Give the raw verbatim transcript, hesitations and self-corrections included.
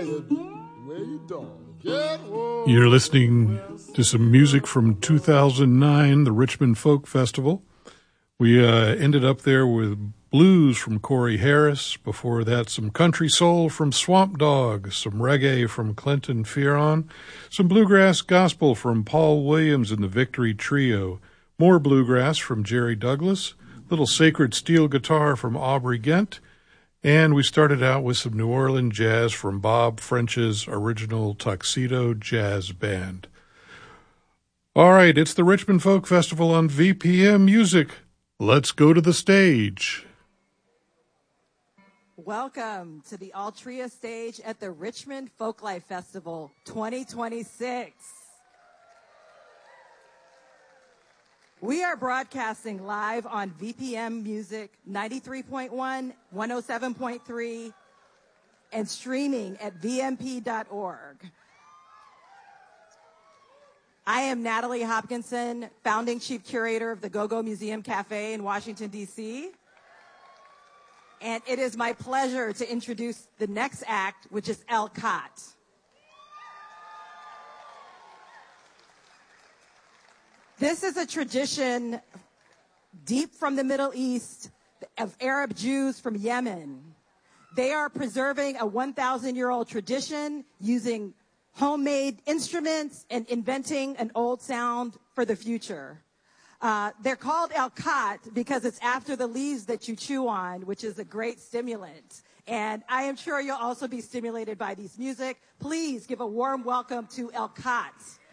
quiet. Where you don't get old. You're listening to some music from two thousand nine, the Richmond Folk Festival. We uh, ended up there with blues from Corey Harris. Before that, some country soul from Swamp Dog, some reggae from Clinton Fearon, some bluegrass gospel from Paul Williams and the Victory Trio, more bluegrass from Jerry Douglas, little sacred steel guitar from Aubrey Gent, and we started out with some New Orleans jazz from Bob French's original Tuxedo Jazz Band. All right, it's the Richmond Folk Festival on V P M Music. Let's go to the stage. Welcome to the Altria stage at the Richmond Folklife Festival twenty twenty-six. We are broadcasting live on V P M Music ninety-three point one, one oh seven point three, and streaming at v m p dot org. I am Natalie Hopkinson, founding chief curator of the Go-Go Museum Cafe in Washington, D C And it is my pleasure to introduce the next act, which is El Khat. This is a tradition deep from the Middle East of Arab Jews from Yemen. They are preserving a one thousand year old tradition using homemade instruments and inventing an old sound for the future. Uh, they're called El Khat because it's after the leaves that you chew on, which is a great stimulant. And I am sure you'll also be stimulated by these music. Please give a warm welcome to El Khat.